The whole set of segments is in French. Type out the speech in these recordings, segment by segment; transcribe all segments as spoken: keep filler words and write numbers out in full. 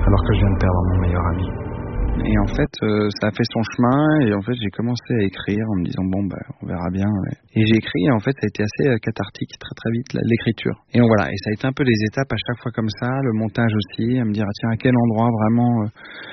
alors que je viens de perdre mon meilleur ami. Et en fait, euh, ça a fait son chemin et en fait, j'ai commencé à écrire en me disant bon bah on verra bien. Ouais. Et j'ai écrit et en fait, ça a été assez euh, cathartique très très vite l'écriture. Et donc, voilà, et ça a été un peu des étapes à chaque fois comme ça, le montage aussi, à me dire ah, tiens à quel endroit vraiment euh,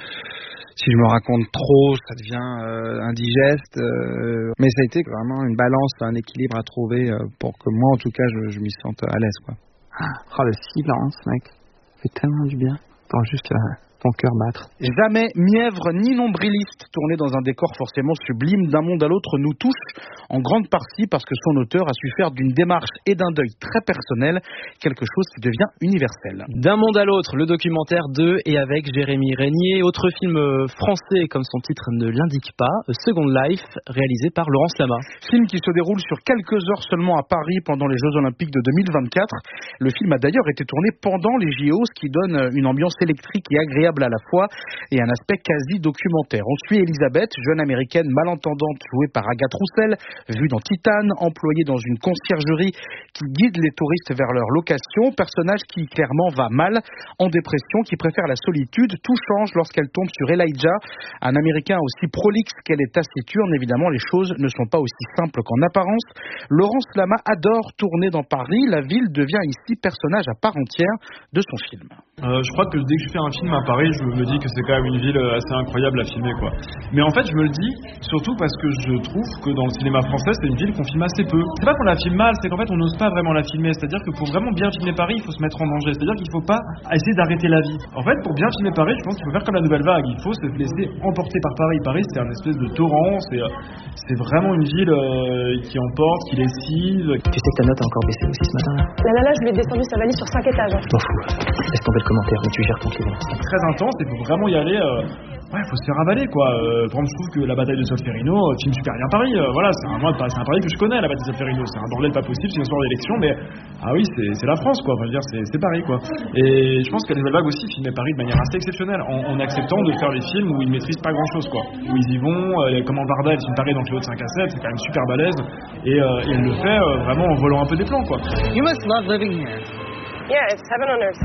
si je me raconte trop, ça devient euh, indigeste. Euh, mais ça a été vraiment une balance, un équilibre à trouver euh, pour que moi en tout cas je, je m'y sente à l'aise quoi. Oh le silence mec, ça fait tellement du bien. Attends juste là. Ton cœur battre. Jamais mièvre ni nombriliste tourné dans un décor forcément sublime d'un monde à l'autre nous touche en grande partie parce que son auteur a su faire d'une démarche et d'un deuil très personnel quelque chose qui devient universel. D'un monde à l'autre, le documentaire de et avec Jérémy Régnier, autre film français comme son titre ne l'indique pas, A Second Life, réalisé par Laurence Lama. Film qui se déroule sur quelques heures seulement à Paris pendant les Jeux Olympiques de deux mille vingt-quatre. Le film a d'ailleurs été tourné pendant les J O, ce qui donne une ambiance électrique et agréable à la fois et un aspect quasi documentaire. On suit Elisabeth, jeune américaine malentendante jouée par Agathe Roussel, vue dans Titane, employée dans une conciergerie qui guide les touristes vers leur location, personnage qui clairement va mal, en dépression, qui préfère la solitude. Tout change lorsqu'elle tombe sur Elijah, un américain aussi prolixe qu'elle est taciturne. Évidemment, les choses ne sont pas aussi simples qu'en apparence. Laurence Lama adore tourner dans Paris, la ville devient ici personnage à part entière de son film. Euh, je crois que dès que je fais un film à Paris, je me dis que c'est quand même une ville assez incroyable à filmer quoi. Mais en fait je me le dis surtout parce que je trouve que dans le cinéma français c'est une ville qu'on filme assez peu. C'est pas qu'on la filme mal, c'est qu'en fait on n'ose pas vraiment la filmer. C'est-à-dire que pour vraiment bien filmer Paris, il faut se mettre en danger. C'est-à-dire qu'il faut pas essayer d'arrêter la vie. En fait pour bien filmer Paris, je pense qu'il faut faire comme la Nouvelle Vague. Il faut se laisser emporter par Paris. Paris c'est un espèce de torrent, c'est, c'est vraiment une ville euh, qui emporte, qui lessive. Tu sais que ta note a encore baissé aussi ce matin là. Là là là, je lui ai descendu sa valise sur cinq étages. Je m'en fous. Laisse tomber le commentaire, mais tu gères ton client. C'est très intense et il faut vraiment y aller. Euh, ouais, faut se faire avaler quoi. Euh, par exemple, je trouve que la bataille de Solferino euh, filme super bien Paris. Euh, voilà, c'est un, moi, c'est un Paris que je connais, la bataille de Solferino. C'est un bordel pas possible, c'est une histoire d'élection, mais ah oui, c'est, c'est la France quoi. Enfin, je veux dire, c'est, c'est Paris quoi. Et je pense que les Nouvelle Vague aussi filmaient Paris de manière assez exceptionnelle, en, en acceptant de faire des films où ils maîtrisent pas grand chose quoi. Où ils y vont, euh, comment Varda elle filme Paris dans Cléo de cinq à sept, c'est quand même super balèze. Et, euh, et elle le fait euh, vraiment en volant un peu des plans quoi. You must love living here. Yeah, it's heaven on earth.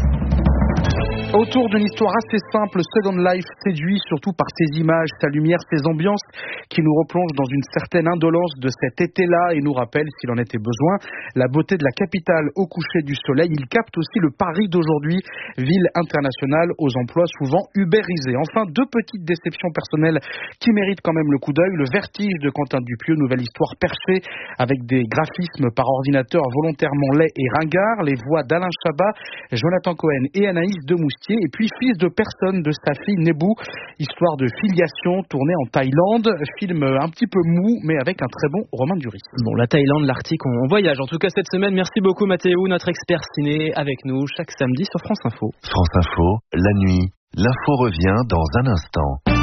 Autour d'une histoire assez simple, Second Life séduit surtout par ses images, sa lumière, ses ambiances qui nous replongent dans une certaine indolence de cet été-là et nous rappelle, s'il en était besoin, la beauté de la capitale au coucher du soleil. Il capte aussi le Paris d'aujourd'hui, ville internationale aux emplois souvent ubérisés. Enfin, deux petites déceptions personnelles qui méritent quand même le coup d'œil. Le Vertige de Quentin Dupieux, nouvelle histoire perchée avec des graphismes par ordinateur volontairement laids et ringards, les voix d'Alain Chabat, Jonathan Cohen et Anaïs Demoustier, et puis Fils de personne de sa fille Nebou, histoire de filiation tournée en Thaïlande, film un petit peu mou mais avec un très bon Romain Duris. Bon, la Thaïlande, l'Arctique, on voyage en tout cas cette semaine. Merci beaucoup Mathéo, notre expert ciné avec nous chaque samedi sur France Info. France Info, la nuit, l'info revient dans un instant.